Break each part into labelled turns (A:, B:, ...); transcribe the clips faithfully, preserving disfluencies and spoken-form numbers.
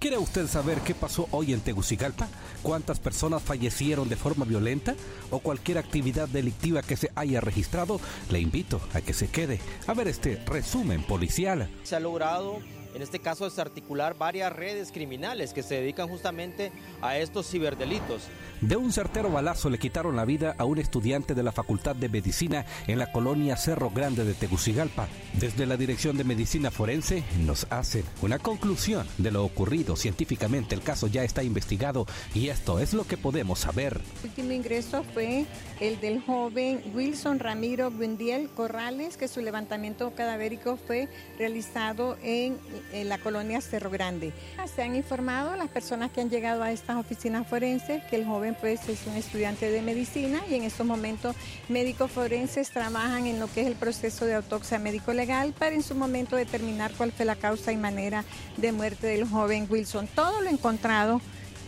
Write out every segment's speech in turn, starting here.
A: ¿Quiere usted saber qué pasó hoy en Tegucigalpa? ¿Cuántas personas fallecieron de forma violenta? ¿O cualquier actividad delictiva que se haya registrado? Le invito a que se quede a ver este resumen policial.
B: Se ha logrado, en este caso, desarticular varias redes criminales que se dedican justamente a estos ciberdelitos.
A: De un certero balazo le quitaron la vida a un estudiante de la Facultad de Medicina en la colonia Cerro Grande de Tegucigalpa. Desde la Dirección de Medicina Forense nos hacen una conclusión de lo ocurrido. Científicamente el caso ya está investigado y esto es lo que podemos saber.
C: El último ingreso fue el del joven Wilson Ramiro Buendiel Corrales, que su levantamiento cadavérico fue realizado en, en la colonia Cerro Grande. Se han informado a las personas que han llegado a estas oficinas forenses que el joven pues es un estudiante de medicina y en estos momentos médicos forenses trabajan en lo que es el proceso de autopsia médico-legal para en su momento determinar cuál fue la causa y manera de muerte del joven Wilson. Todo lo encontrado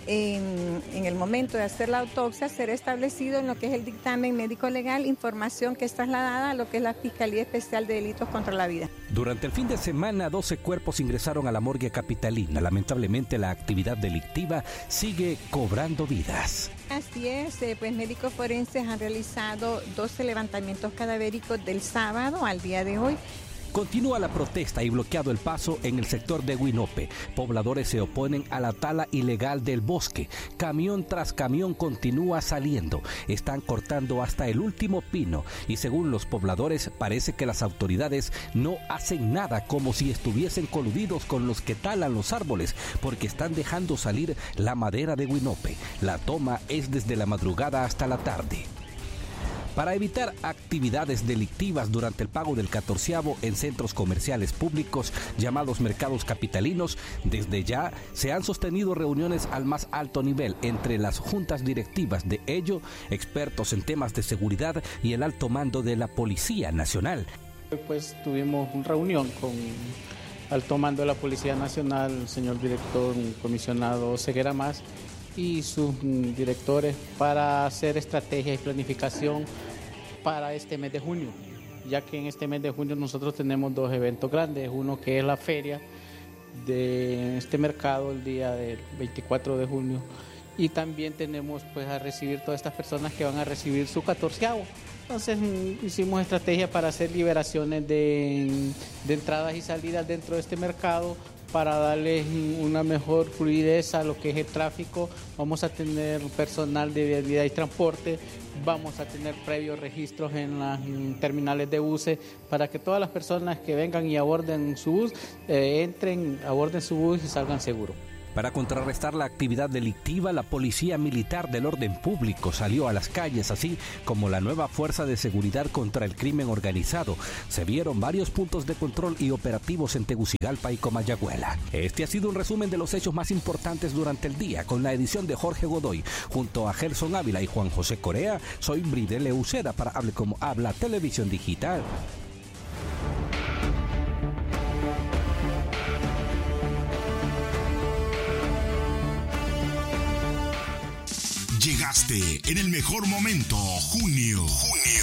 C: en, en el momento de hacer la autopsia será establecido en lo que es el dictamen médico-legal, información que es trasladada a lo que es la Fiscalía Especial de Delitos contra la Vida.
A: Durante el fin de semana, doce cuerpos ingresaron a la morgue capitalina. Lamentablemente, la actividad delictiva sigue cobrando vidas.
C: Así es, eh, pues médicos forenses han realizado doce levantamientos cadavéricos del sábado al día de hoy.
A: Continúa la protesta y bloqueado el paso en el sector de Huinope. Pobladores se oponen a la tala ilegal del bosque. Camión tras camión continúa saliendo. Están cortando hasta el último pino y según los pobladores parece que las autoridades no hacen nada, como si estuviesen coludidos con los que talan los árboles, porque están dejando salir la madera de Huinope. La toma es desde la madrugada hasta la tarde. Para evitar actividades delictivas durante el pago del catorceavo en centros comerciales públicos llamados mercados capitalinos, desde ya se han sostenido reuniones al más alto nivel entre las juntas directivas de ello, expertos en temas de seguridad y el alto mando de la Policía Nacional.
D: Pues tuvimos una reunión con alto mando de la Policía Nacional, el señor director, comisionado Ceguera Más, y sus directores para hacer estrategia y planificación para este mes de junio, ya que en este mes de junio nosotros tenemos dos eventos grandes, uno que es la feria de este mercado el día del veinticuatro de junio y también tenemos pues a recibir todas estas personas que van a recibir su catorceavo. Entonces hicimos estrategia para hacer liberaciones de, de entradas y salidas dentro de este mercado para darles una mejor fluidez a lo que es el tráfico. Vamos a tener personal de vialidad y transporte, vamos a tener previos registros en las terminales de buses para que todas las personas que vengan y aborden su bus, eh, entren, aborden su bus y salgan seguros.
A: Para contrarrestar la actividad delictiva, la Policía Militar del Orden Público salió a las calles, así como la nueva Fuerza de Seguridad contra el Crimen Organizado. Se vieron varios puntos de control y operativos en Tegucigalpa y Comayagüela. Este ha sido un resumen de los hechos más importantes durante el día, con la edición de Jorge Godoy. Junto a Gerson Ávila y Juan José Corea, soy Bridel Euceda para Hable Como Habla Televisión Digital.
E: Llegaste en el mejor momento, junio. Junio.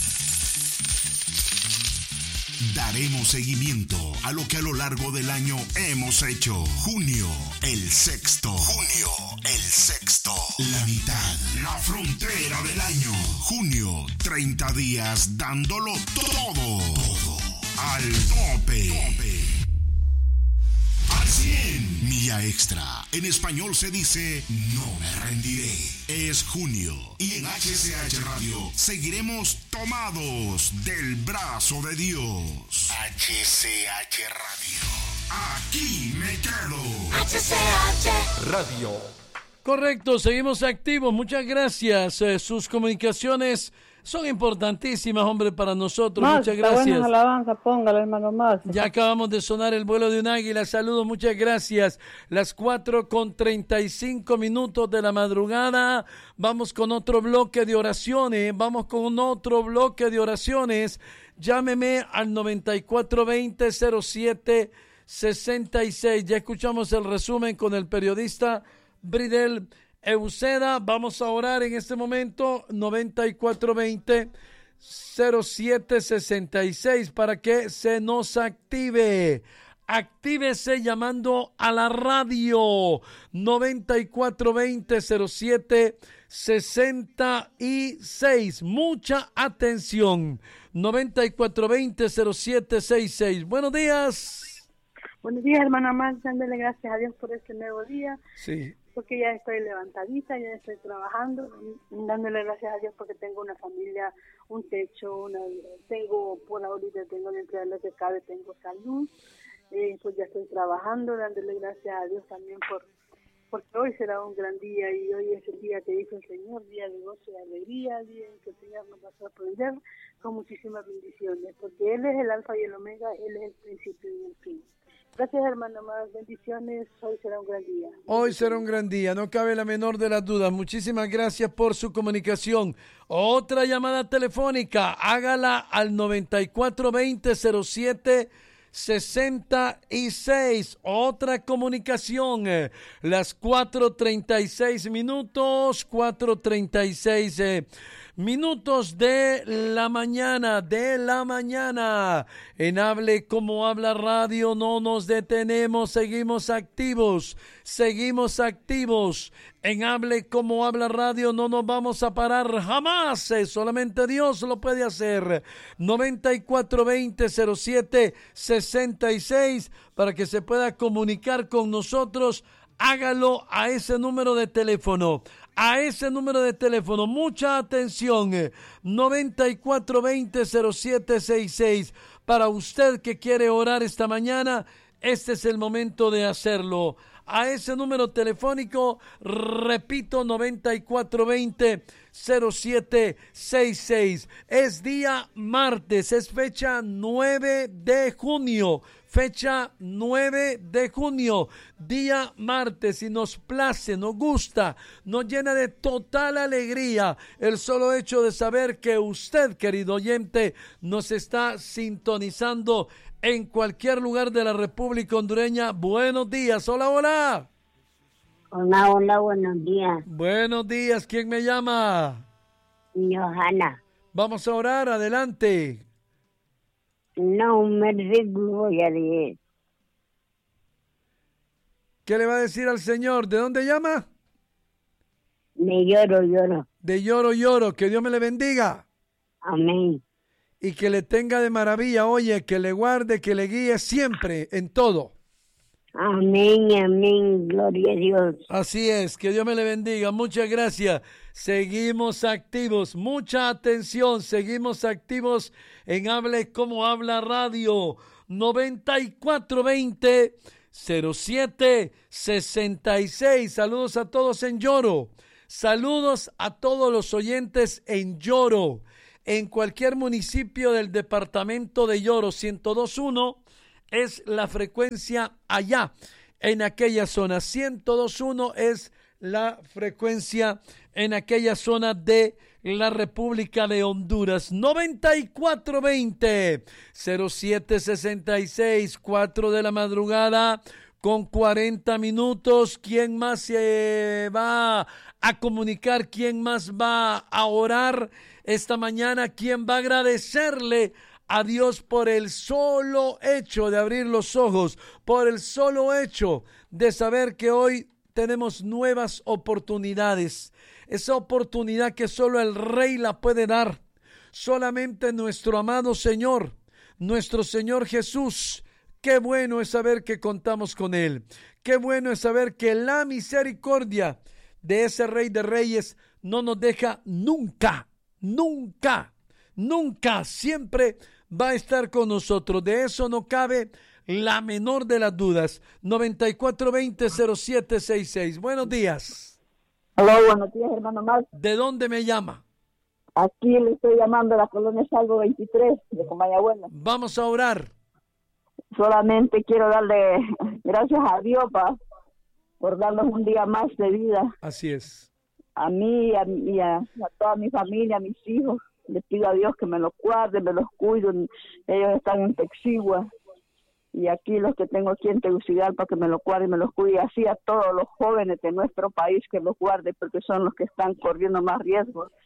E: Daremos seguimiento a lo que a lo largo del año hemos hecho. Junio, el sexto. Junio, el sexto. La mitad, la frontera del año. Junio, treinta días dándolo todo. Todo. Al tope. tope. Al cien. Milla extra. En español se dice no me rendiré. Es junio y en H C H Radio seguiremos tomados del brazo de Dios. H C H Radio. Aquí me quedo.
F: H C H Radio.
G: Correcto, seguimos activos. Muchas gracias. Eh, sus comunicaciones son importantísimas, hombre, para nosotros.
H: Marcia,
G: muchas gracias.
H: Buenas alabanzas, póngale, hermano Marcia.
G: Ya acabamos de sonar el vuelo de un águila. Saludos, muchas gracias. Las cuatro con treinta y cinco minutos de la madrugada. Vamos con otro bloque de oraciones. Vamos con otro bloque de oraciones. Llámeme al noventa y cuatro veinte cero siete sesenta y seis. Ya escuchamos el resumen con el periodista Bridel Euceda. Vamos a orar en este momento. Noventa y cuatro veinte cero siete sesenta y seis para que se nos active. Actívese llamando a la radio noventa y cuatro veinte cero siete sesenta y seis. Mucha atención. noventa y cuatro veinte cero siete sesenta y seis. Buenos días.
H: Buenos días, hermana Marta. Dándole gracias a Dios por este nuevo día.
G: Sí.
H: Porque ya estoy levantadita, ya estoy trabajando. Dándole gracias a Dios porque tengo una familia, un techo, una, tengo, por ahorita tengo dentro de lo que cabe, tengo salud. Eh, pues ya estoy trabajando, dándole gracias a Dios también por porque hoy será un gran día y hoy es el día que hizo el Señor, día de gozo y alegría, día en que el Señor nos va a sorprender con muchísimas bendiciones, porque Él es el alfa y el omega, Él es el principio y el fin. Gracias, hermano, más bendiciones, hoy será un gran día.
G: Hoy será un gran día, no cabe la menor de las dudas. Muchísimas gracias por su comunicación. Otra llamada telefónica, hágala al noventa y cuatro veinte cero siete sesenta y seis. Otra comunicación, eh, las cuatro treinta y seis minutos, cuatro treinta y seis eh, minutos de la mañana, de la mañana. En Hable Como Habla Radio no nos detenemos, seguimos activos, seguimos activos. En Hable Como Habla Radio no nos vamos a parar jamás, eh, solamente Dios lo puede hacer. noventa y cuatro veinte cero siete sesenta y seis para que se pueda comunicar con nosotros. Hágalo a ese número de teléfono, a ese número de teléfono. Mucha atención, eh, noventa y cuatro veinte cero siete sesenta y seis. Para usted que quiere orar esta mañana, este es el momento de hacerlo. A ese número telefónico, repito, noventa y cuatro veinte cero siete sesenta y seis. Es día martes, es fecha nueve de junio. Fecha nueve de junio, día martes, y nos place, nos gusta, nos llena de total alegría el solo hecho de saber que usted, querido oyente, nos está sintonizando en cualquier lugar de la República Hondureña. Buenos días, hola, hola.
I: Hola, hola, buenos días.
G: Buenos días, ¿quién me llama?
I: Johanna.
G: Vamos a orar, adelante.
I: No me voy a decir.
G: ¿Qué le va a decir al Señor? ¿De dónde llama?
I: De lloro, lloro.
G: De lloro, lloro. Que Dios me le bendiga.
I: Amén.
G: Y que le tenga de maravilla, oye, que le guarde, que le guíe siempre, en todo.
I: Amén, amén, gloria a Dios.
G: Así es, que Dios me le bendiga. Muchas gracias. Seguimos activos, mucha atención, seguimos activos en Hable Como Habla Radio, noventa y cuatro veinte cero siete sesenta y seis. Saludos a todos en Lloro, saludos a todos los oyentes en Lloro, en cualquier municipio del departamento de Lloro. Ciento dos punto uno es la frecuencia allá, en aquella zona. Ciento dos punto uno es la frecuencia en aquella zona de la República de Honduras. Noventa y cuatro veinte cero siete sesenta y seis, cuatro de la madrugada con cuarenta minutos. ¿Quién más se va a comunicar? ¿Quién más va a orar esta mañana? ¿Quién va a agradecerle a Dios por el solo hecho de abrir los ojos, por el solo hecho de saber que hoy tenemos nuevas oportunidades? Esa oportunidad que solo el Rey la puede dar. Solamente nuestro amado Señor, nuestro Señor Jesús. Qué bueno es saber que contamos con Él. Qué bueno es saber que la misericordia de ese Rey de Reyes no nos deja nunca, nunca, nunca. Siempre va a estar con nosotros. De eso no cabe la menor de las dudas. noventa y cuatro veinte cero siete sesenta y seis. Buenos días.
H: Hola, buenos días, hermano Marco.
G: ¿De dónde me llama?
H: Aquí le estoy llamando a la colonia Salvo veintitrés de Comayagüela.
G: Vamos a orar.
H: Solamente quiero darle gracias a Dios pa, por darnos un día más de vida.
G: Así es.
H: A mí a, y a, a toda mi familia, a mis hijos. Les pido a Dios que me los guarde, me los cuide. Ellos están en Texigua. Y aquí los que tengo aquí en Tegucigalpa, que me los guarde y me los cuide. Así a todos los jóvenes de nuestro país que los guarde, porque son los que están corriendo más riesgos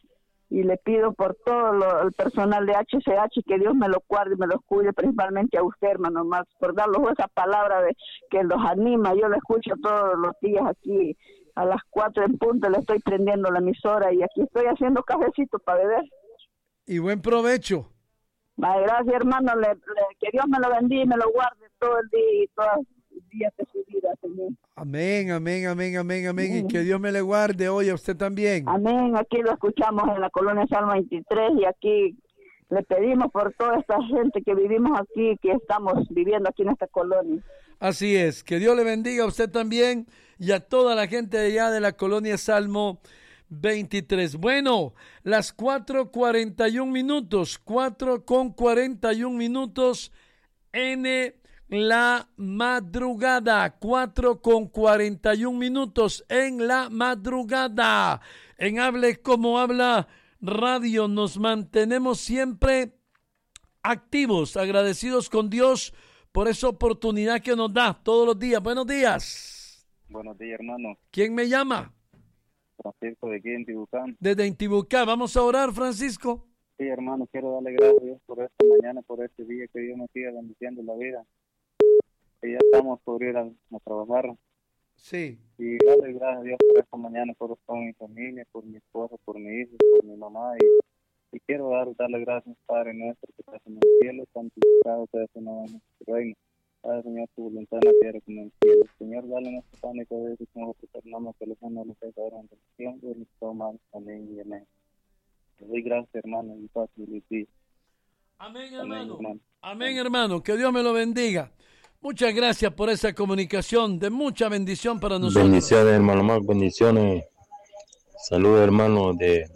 J: y le pido por todo lo, el personal de H C H que Dios me lo guarde y me los cuide, principalmente a usted, hermano, más por darles esa palabra de que los anima. Yo lo escucho todos los días aquí a las cuatro en punto, le estoy prendiendo la emisora y aquí estoy haciendo cafecito para beber.
G: Y buen provecho.
J: Ay, gracias, hermano, le, le, que Dios me lo bendiga y me lo guarde todo el día y todos los días de su vida, Señor.
G: Amén, amén, amén, amén, amén. Mm. Y que Dios me le guarde hoy a usted también.
J: Amén. Aquí lo escuchamos en la colonia Salmo veintitrés y aquí le pedimos por toda esta gente que vivimos aquí, que estamos viviendo aquí en esta colonia.
G: Así es. Que Dios le bendiga a usted también y a toda la gente de allá de la colonia Salmo veintitrés. Bueno, las cuatro cuarenta y un minutos, cuatro con cuarenta y un minutos en la madrugada, cuatro con cuarenta y un minutos en la madrugada. En Hable Como Habla Radio nos mantenemos siempre activos, agradecidos con Dios por esa oportunidad que nos da todos los días. Buenos días.
K: Buenos días, hermano.
G: ¿Quién me llama?
K: Francisco, de aquí en Intibucán.
G: Desde Intibucán. Vamos a orar, Francisco.
K: Sí, hermano, quiero darle gracias a Dios por esta mañana, por este día, que Dios nos siga bendiciendo la vida. Que ya estamos por ir a, a trabajar.
G: Sí.
K: Y darle gracias a Dios por esta mañana, por, por mi familia, por mi esposa, por mi hijo, por mi mamá. Y, y quiero dar, darle gracias, Padre nuestro, que estás en el cielo, santificado sea tu nombre, tu reino. Padre, Señor, tu voluntad en la tierra como en el cielo. Señor, dale nuestro pan y todo eso, como nosotros perdonamos que los hombres nos pecadores ante el tiempo y nuestro mal. Amén y amén. Te doy gracias, hermano, y paz y felicidad.
G: Amén, hermano. Amén, hermano. Amén, hermano. Que Dios me lo bendiga. Muchas gracias por esa comunicación de mucha bendición para nosotros.
L: Bendiciones, hermano Marc, bendiciones. Saludos, hermano, de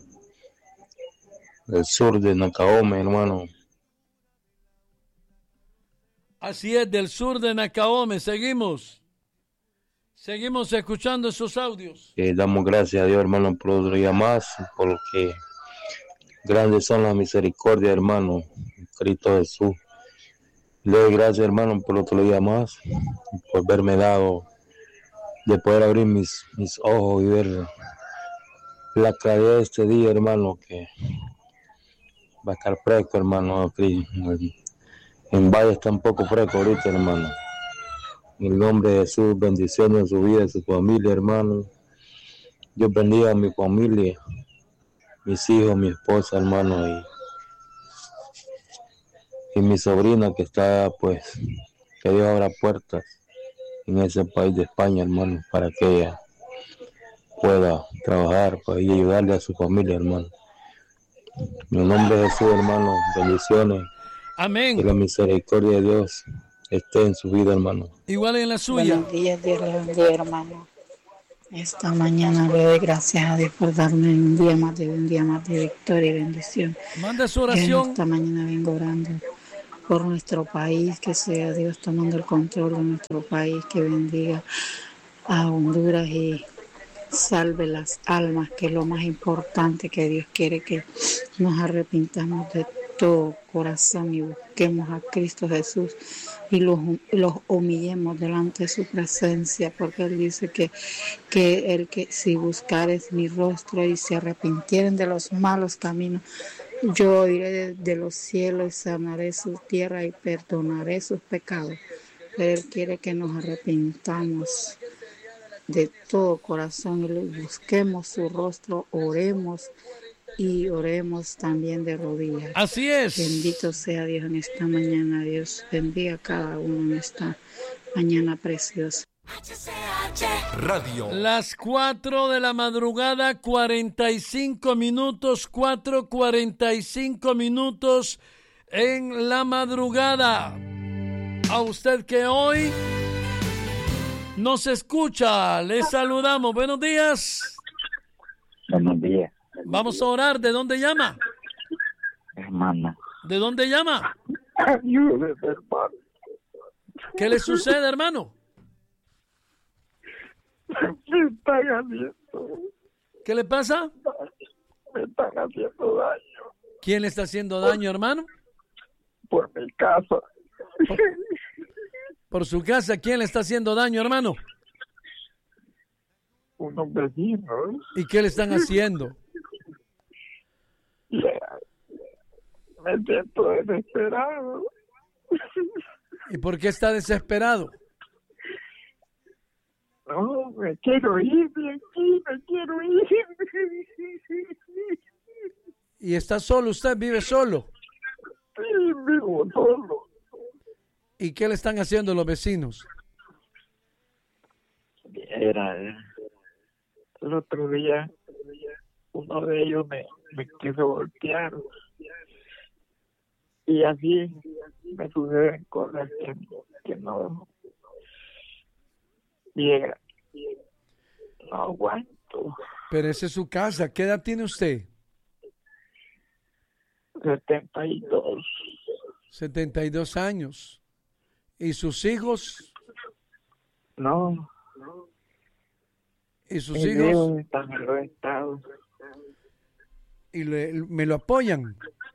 L: del sur de Nacaome, hermano.
G: Así es, del sur de Nacaome. Seguimos. Seguimos escuchando esos audios.
L: Eh, damos gracias a Dios, hermano, por otro día más, porque grandes son las misericordias, hermano, Cristo Jesús. Le doy gracias, hermano, por otro día más, por haberme dado de poder abrir mis, mis ojos y ver la claridad de este día, hermano, que va a estar fresco, hermano. En Valle está un poco fresco ahorita, hermano. En el nombre de Jesús, bendiciones en su vida, en su familia, hermano. Dios bendiga a mi familia, mis hijos, mi esposa, hermano, y y mi sobrina que está, pues, que Dios abra puertas en ese país de España, hermano, para que ella pueda trabajar, pues, y ayudarle a su familia, hermano. En el nombre de Jesús, hermano, bendiciones.
G: Amén.
L: Que la misericordia de Dios esté en su vida, hermano.
G: Igual en la suya.
M: Buenos días, Dios le bendiga, hermano. Esta mañana le doy gracias a Dios por darme un día más de un día más de victoria y bendición.
G: Manda su oración.
M: Esta mañana vengo orando por nuestro país, que sea Dios tomando el control de nuestro país, que bendiga a Honduras y salve las almas, que es lo más importante, que Dios quiere que nos arrepintamos de todo corazón y busquemos a Cristo Jesús y los, los humillemos delante de su presencia, porque Él dice que, que el que si buscares mi rostro y se arrepintieren de los malos caminos, yo iré de, de los cielos y sanaré su tierra y perdonaré sus pecados. Pero Él quiere que nos arrepintamos de todo corazón y busquemos su rostro, oremos y oremos también de rodillas.
G: Así es.
M: Bendito sea Dios en esta mañana. Dios bendiga a cada uno en esta mañana preciosa.
G: Radio. Las cuatro de la madrugada, cuarenta y cinco minutos, cuatro cuarenta y cinco minutos en la madrugada. A usted que hoy nos escucha, le saludamos. Buenos días.
N: Buenos días.
G: Vamos a orar. ¿De dónde llama?
N: Hermana.
G: ¿De dónde llama?
N: Ayúdeme, hermano.
G: ¿Qué le sucede, hermano?
N: Me están haciendo.
G: ¿Qué le pasa?
N: Me están haciendo daño.
G: ¿Quién le está haciendo daño, hermano?
N: Por mi casa.
G: Por, por su casa, ¿quién le está haciendo daño, hermano?
N: Unos vecinos.
G: ¿Y qué le están haciendo?
N: Yeah. Me siento desesperado.
G: ¿Y por qué está desesperado?
N: No, me quiero ir de aquí, me quiero ir.
G: ¿Y está solo? ¿Usted vive solo?
N: Sí, vivo solo.
G: ¿Y qué le están haciendo los vecinos?
N: Era el otro día, uno de ellos me, me quiso golpear. Y así me suceden cosas que, que no llega. No aguanto.
G: Pero esa es su casa. ¿Qué edad tiene usted?
N: setenta y dos.
G: setenta y dos años. ¿Y sus hijos?
N: No.
G: ¿Y sus
N: Mis
G: hijos?
N: hijos están en los estados.
G: ¿Y le, me lo apoyan?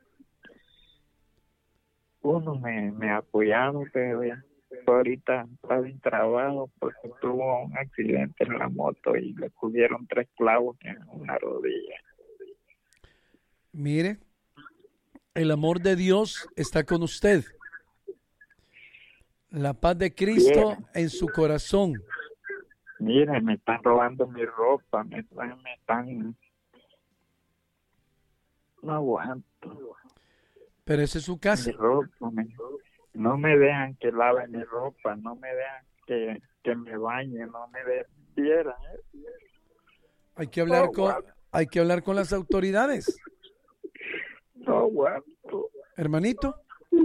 N: Uno me, me apoyaron, pero ya ahorita está sin trabajo porque tuvo un accidente en la moto y le pusieron tres clavos en una rodilla.
G: Mire, el amor de Dios está con usted. La paz de Cristo
N: Bien.
G: en su corazón.
N: Mire, me están robando mi ropa, me están, me están... No aguanto.
G: Pero esa es su casa.
N: Mi ropa, me... No me dejan que lave mi ropa, no me dejan que, que me bañe, no me dejan.
G: Hay que hablar
N: No
G: con, hay que hablar con las autoridades.
N: No aguanto.
G: Hermanito.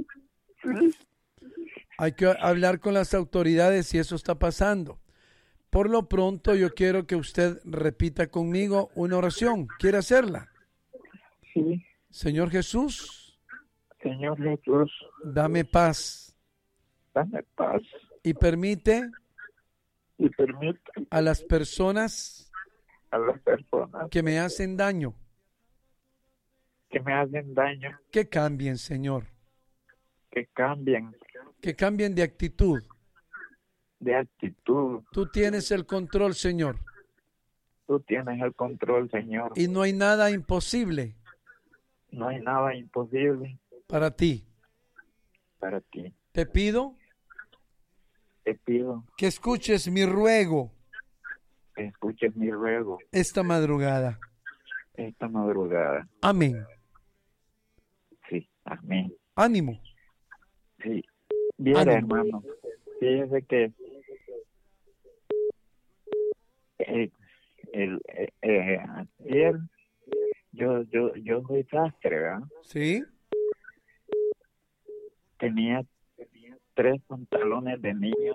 G: Hay que hablar con las autoridades si eso está pasando. Por lo pronto, yo quiero que usted repita conmigo una oración. ¿Quiere hacerla?
N: Sí.
G: Señor Jesús.
N: Señor Jesús.
G: Dame paz.
N: Dame paz.
G: Y permite.
N: Y permite.
G: A las personas.
N: A las personas.
G: Que me hacen daño.
N: Que me hacen daño.
G: Que cambien, Señor.
N: Que cambien.
G: Que cambien de actitud.
N: De actitud.
G: Tú tienes el control, Señor.
N: Tú tienes el control, Señor.
G: Y no hay nada imposible.
N: No hay nada imposible.
G: Para ti.
N: Para ti.
G: Te pido.
N: Te pido.
G: Que escuches mi ruego.
N: Que escuches mi ruego.
G: Esta madrugada.
N: Esta madrugada.
G: Amén.
N: Sí, amén.
G: Ánimo.
N: Sí. Bien,
G: Ánimo.
N: hermano. Fíjese que el, el, eh, eh, ayer yo, yo, yo soy sastre, ¿verdad?
G: Sí.
N: Tenía tres pantalones de niños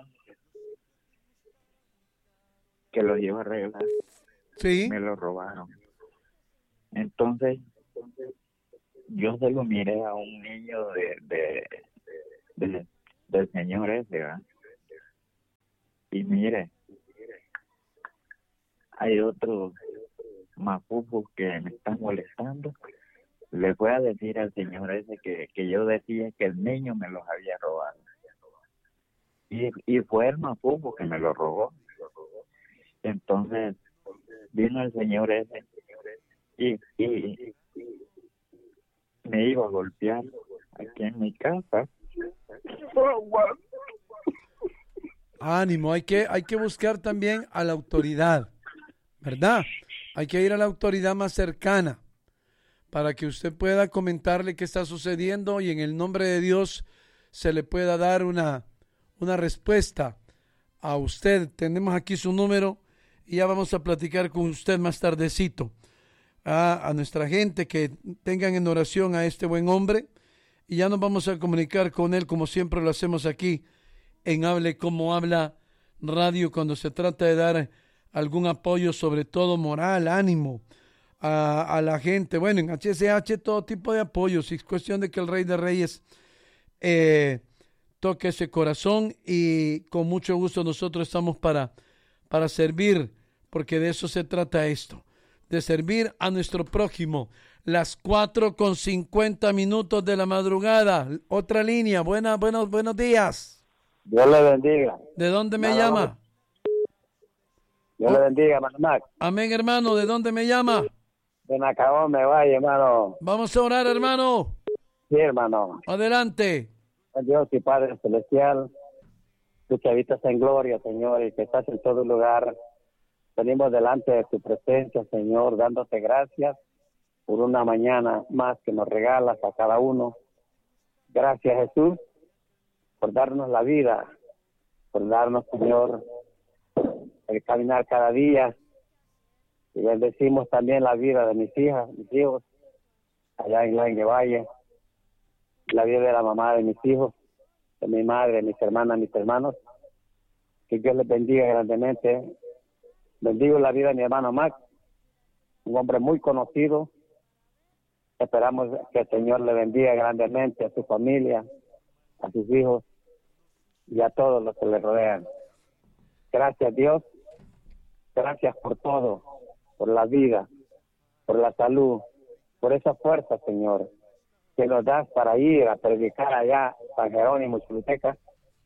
N: que los iba a arreglar.
G: Sí.
N: Me los robaron. Entonces, yo se lo miré a un niño de, de, de del señor ese, ¿verdad? Y mire, hay otros mafufos que me están molestando. Le voy a decir al señor ese que, que yo decía que el niño me los había robado. Y, y fue el mafufo que me lo robó. Entonces, vino el señor ese y, y me iba a golpear aquí en mi casa.
G: Ánimo, hay que, hay que buscar también a la autoridad, ¿verdad? Hay que ir a la autoridad más cercana para que usted pueda comentarle qué está sucediendo y en el nombre de Dios se le pueda dar una, una respuesta a usted. Tenemos aquí su número y ya vamos a platicar con usted más tardecito. A, a nuestra gente que tengan en oración a este buen hombre y ya nos vamos a comunicar con él como siempre lo hacemos aquí en Hable Como Habla Radio cuando se trata de dar algún apoyo, sobre todo moral, ánimo a, a la gente. Bueno, en H S H todo tipo de apoyos, es cuestión de que el Rey de Reyes eh, toque ese corazón y con mucho gusto nosotros estamos para, para servir, porque de eso se trata esto, de servir a nuestro prójimo. Las cuatro con cincuenta minutos de la madrugada. Otra línea. Buena, buenos, buenos días.
O: Dios le bendiga.
G: ¿De dónde me
O: Nada
G: llama?
O: más. Dios le bendiga, hermano Mac.
G: Amén, hermano. ¿De dónde me llama?
O: De Nacabón me vaya, hermano.
G: Vamos a orar, hermano.
O: Sí, hermano.
G: Adelante.
O: Dios y Padre Celestial, tú que habitas en gloria, Señor, y que estás en todo lugar, venimos delante de tu presencia, Señor, dándote gracias por una mañana más que nos regalas a cada uno. Gracias, Jesús, por darnos la vida, por darnos, Señor, el caminar cada día. Y bendecimos también la vida de mis hijas, mis hijos, allá en Langue Valle, la vida de la mamá de mis hijos, de mi madre, de mis hermanas, mis hermanos. Que Dios les bendiga grandemente. Bendigo la vida de mi hermano Max, un hombre muy conocido. Esperamos que el Señor le bendiga grandemente a su familia, a sus hijos y a todos los que le rodean. Gracias, Dios. Gracias por todo, por la vida, por la salud, por esa fuerza, Señor, que nos das para ir a predicar allá San Jerónimo, Choluteca.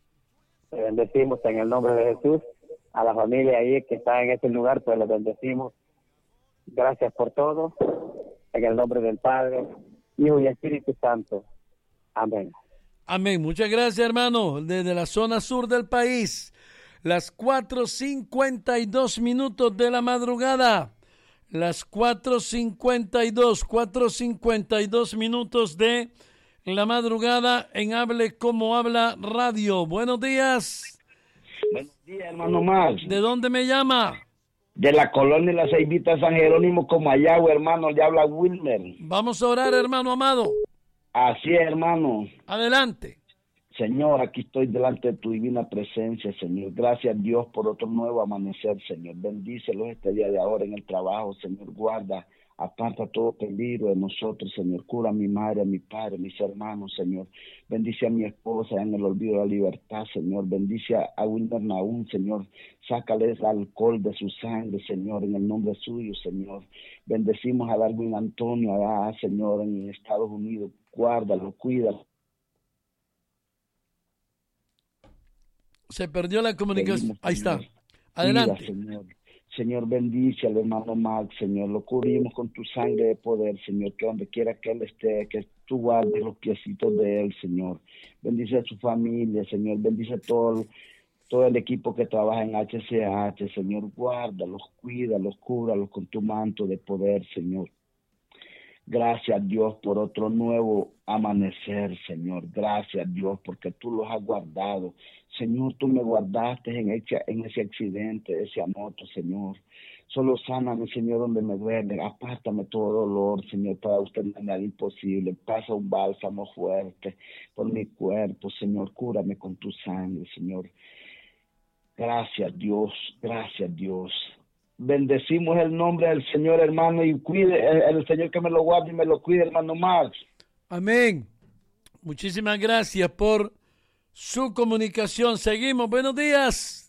O: Te bendecimos en el nombre de Jesús. A la familia ahí que está en ese lugar, pues los bendecimos. Gracias por todo. En el nombre del Padre, Hijo y Espíritu Santo. Amén.
G: Amén. Muchas gracias, hermano. Desde la zona sur del país, las cuatro cincuenta y dos minutos de la madrugada. Las cuatro cincuenta y dos, cuatro cincuenta y dos minutos de la madrugada en Hable Como Habla Radio. Buenos días.
P: Buenos días, hermano Max.
G: ¿De dónde me llama?
P: De la colonia Las Ceibitas San Jerónimo, Comayagua, hermano. Le habla Wilmer.
G: Vamos a orar, hermano amado.
P: Así es, hermano.
G: Adelante.
P: Señor, aquí estoy delante de tu divina presencia, Señor. Gracias, Dios, por otro nuevo amanecer, Señor. Bendícelos este día de ahora en el trabajo, Señor. Guarda, aparta todo peligro de nosotros, Señor. Cura a mi madre, a mi padre, a mis hermanos, Señor. Bendice a mi esposa en el olvido de la libertad, Señor. Bendice a Wilmer Naún, Señor. Sácales el alcohol de su sangre, Señor, en el nombre suyo, Señor. Bendecimos a Darwin Antonio, allá, Señor, en Estados Unidos. Guárdalo, cuídalo.
G: Se perdió la comunicación.
P: Seguimos,
G: Ahí está.
P: Señor.
G: Adelante.
P: Cuida, Señor. Señor, bendice al hermano Max, Señor. Lo cubrimos con tu sangre de poder, Señor. Que donde quiera que él esté, que tú guardes los piecitos de él, Señor. Bendice a su familia, Señor. Bendice a todo, todo el equipo que trabaja en H C H, Señor. Guárdalos, cuídalos, cúbralos con tu manto de poder, Señor. Gracias, Dios, por otro nuevo amanecer, Señor. Gracias, Dios, porque tú los has guardado. Señor, tú me guardaste en ese, en ese accidente, ese moto, Señor. Solo sáname, Señor, donde me duele. Apártame todo dolor, Señor, para usted no es nada imposible. Pasa un bálsamo fuerte por mi cuerpo, Señor. Cúrame con tu sangre, Señor. Gracias, Dios. Gracias, Dios. Bendecimos el nombre del Señor, hermano, y cuide el, el Señor que me lo guarde y me lo cuide, hermano Max.
G: Amén. Muchísimas gracias por su comunicación. Seguimos. Buenos días.